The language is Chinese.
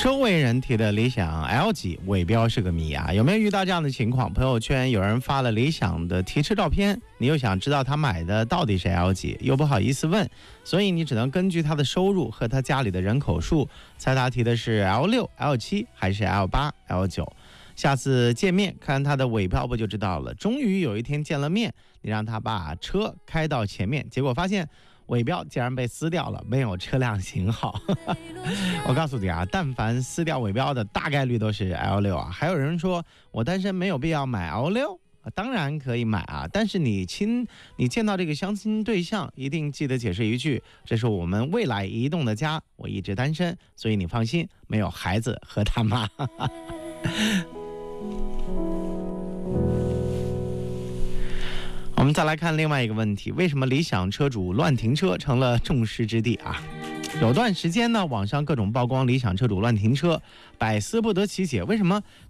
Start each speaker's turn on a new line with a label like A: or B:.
A: 周围人提的理想 L 级尾标是个谜啊，有没有遇到这样的情况？朋友圈有人发了理想的提车照片，你又想知道他买的到底是 L 级，又不好意思问，所以你只能根据他的收入和他家里的人口数猜他提的是 L6、L7 还是 L8、L9。下次见面看他的尾标不就知道了。终于有一天见了面，你让他把车开到前面，结果发现尾标竟然被撕掉了，没有车辆型号。我告诉你啊，但凡撕掉尾标的大概率都是 L6 啊。还有人说我单身没有必要买 L6，当然可以买啊，但是你见到这个相亲对象一定记得解释一句，这是我们未来移动的家，我一直单身，所以你放心，没有孩子和他妈。我们再来看另外一个问题，为什么理想车主乱停车成了众矢之的啊？有段时间呢，网上各种曝光理想车主乱停车，百思不得其解，为什么